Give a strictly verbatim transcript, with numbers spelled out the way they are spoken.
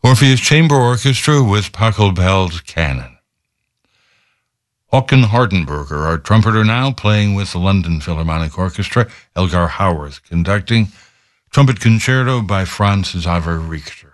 Orpheus Chamber Orchestra with Pachelbel Canon. Håkan Hardenberger, our trumpeter now, playing with the London Philharmonic Orchestra. Elgar Howarth conducting. Trumpet Concerto by Franz Xaver Richter.